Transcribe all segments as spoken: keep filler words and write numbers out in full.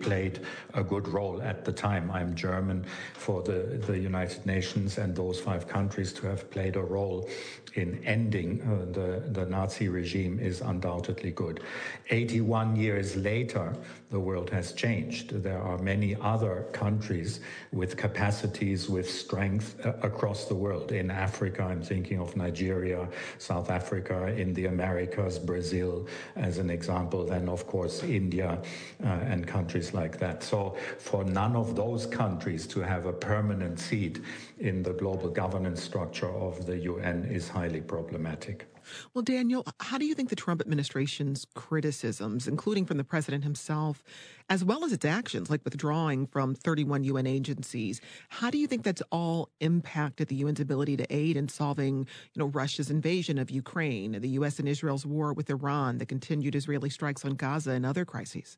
played a good role at the time. I'm German. For the, the United Nations and those five countries to have played a role in ending uh, the, the Nazi regime is undoubtedly good. eighty-one years later, the world has changed. There are many other countries with capacities, with strength uh, across the world. In Africa, I'm thinking of Nigeria, South Africa, in the Americas, Brazil, as an example, then of course India uh, and countries like that. So for none of those countries to have a permanent seat in the global governance structure of the U N is highly problematic. Well, Daniel, how do you think the Trump administration's criticisms, including from the president himself, as well as its actions, like withdrawing from thirty-one U N agencies, how do you think that's all impacted the U N's ability to aid in solving, you know, Russia's invasion of Ukraine, the U S and Israel's war with Iran, the continued Israeli strikes on Gaza, and other crises?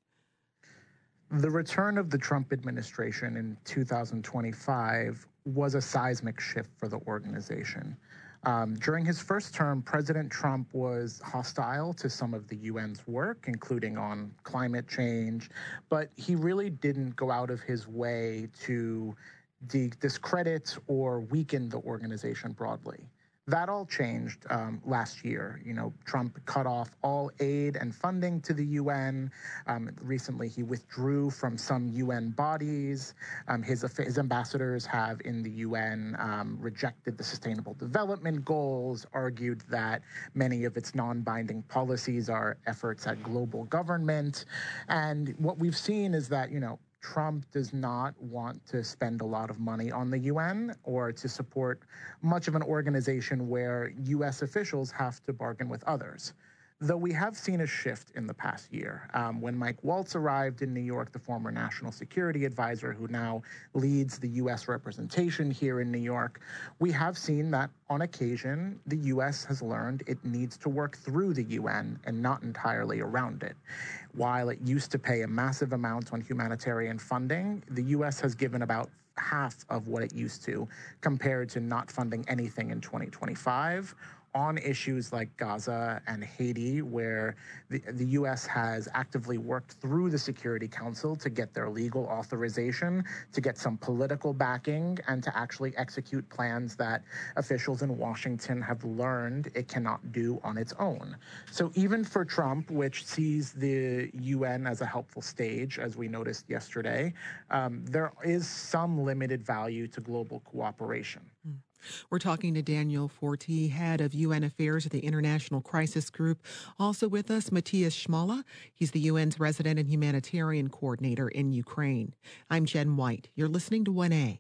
The return of the Trump administration in two thousand twenty-five was a seismic shift for the organization. Um, during his first term, President Trump was hostile to some of the U N's work, including on climate change, but he really didn't go out of his way to de- discredit or weaken the organization broadly. That all changed um, last year. You know, Trump cut off all aid and funding to the U N. Um, recently, he withdrew from some U N bodies. Um, his, his ambassadors have in the U N um, rejected the Sustainable Development Goals, argued that many of its non-binding policies are efforts at global government. And what we've seen is that, you know, Trump does not want to spend a lot of money on the U N or to support much of an organization where U S officials have to bargain with others. Though we have seen a shift in the past year. Um, when Mike Waltz arrived in New York, the former national security advisor who now leads the U S representation here in New York, we have seen that on occasion, the U S has learned it needs to work through the U N and not entirely around it. While it used to pay a massive amount on humanitarian funding, the U S has given about half of what it used to, compared to not funding anything in twenty twenty-five. On issues like Gaza and Haiti, where the, the U S has actively worked through the Security Council to get their legal authorization, to get some political backing, and to actually execute plans that officials in Washington have learned it cannot do on its own. So even for Trump, which sees the U N as a helpful stage, as we noticed yesterday, um, there is some limited value to global cooperation. Mm. We're talking to Daniel Forti, head of U N Affairs at the International Crisis Group. Also with us, Matthias Schmale. He's the U N's resident and humanitarian coordinator in Ukraine. I'm Jen White. You're listening to one A.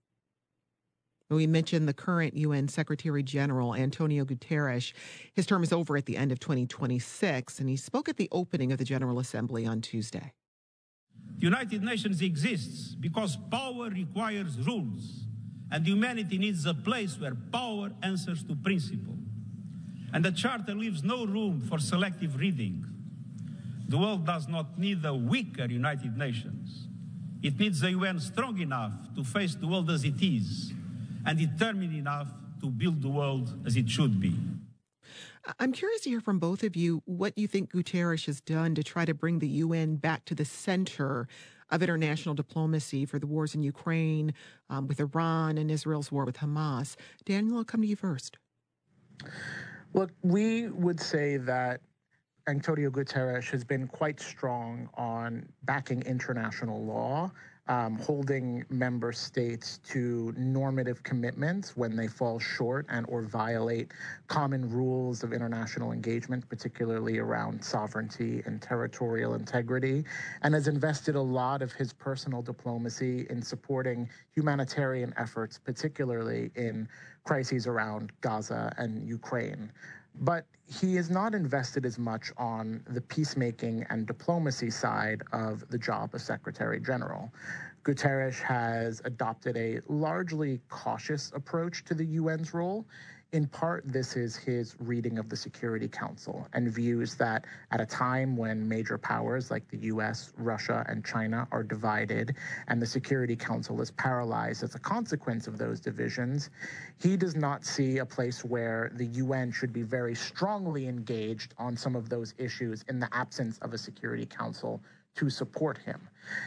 We mentioned the current U N Secretary General, Antonio Guterres. His term is over at the end of twenty twenty-six, and he spoke at the opening of the General Assembly on Tuesday. The United Nations exists because power requires rules. And humanity needs a place where power answers to principle. And the Charter leaves no room for selective reading. The world does not need a weaker United Nations. It needs a U N strong enough to face the world as it is, and determined enough to build the world as it should be. I'm curious to hear from both of you what you think Guterres has done to try to bring the U N back to the center of international diplomacy for the wars in Ukraine, um, with Iran, and Israel's war with Hamas. Daniel, I'll come to you first. Look, we would say that Antonio Guterres has been quite strong on backing international law, um, holding member states to normative commitments when they fall short and or violate common rules of international engagement, particularly around sovereignty and territorial integrity, and has invested a lot of his personal diplomacy in supporting humanitarian efforts, particularly in crises around Gaza and Ukraine. But he has not invested as much on the peacemaking and diplomacy side of the job of Secretary General. Guterres has adopted a largely cautious approach to the U N's role. In part, this is his reading of the Security Council and views that at a time when major powers like the U S, Russia, and China are divided and the Security Council is paralyzed as a consequence of those divisions, he does not see a place where the U N should be very strongly engaged on some of those issues in the absence of a Security Council to support him.